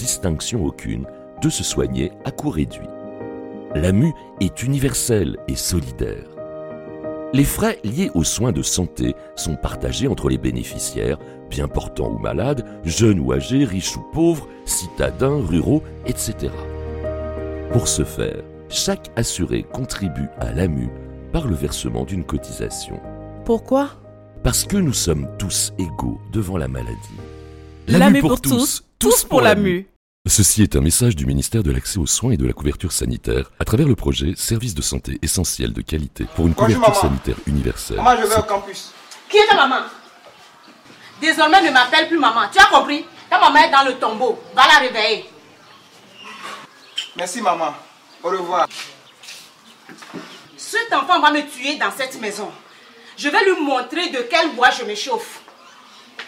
distinction aucune, de se soigner à coût réduit. L'AMU est universelle et solidaire. Les frais liés aux soins de santé sont partagés entre les bénéficiaires, bien portants ou malades, jeunes ou âgés, riches ou pauvres, citadins, ruraux, etc. Pour ce faire, chaque assuré contribue à l'AMU par le versement d'une cotisation. Pourquoi ? Parce que nous sommes tous égaux devant la maladie. L'AMU pour tous, tous pour l'AMU. Ceci est un message du ministère de l'Accès aux soins et de la couverture sanitaire à travers le projet Services de santé essentiels de qualité pour une couverture sanitaire universelle. Maman, je vais au campus. Qui est ta maman? Désormais, ne m'appelle plus maman. Tu as compris? Ta maman est dans le tombeau. Va la réveiller. Merci maman. Au revoir. Cet enfant va me tuer dans cette maison. Je vais lui montrer de quel bois je me chauffe.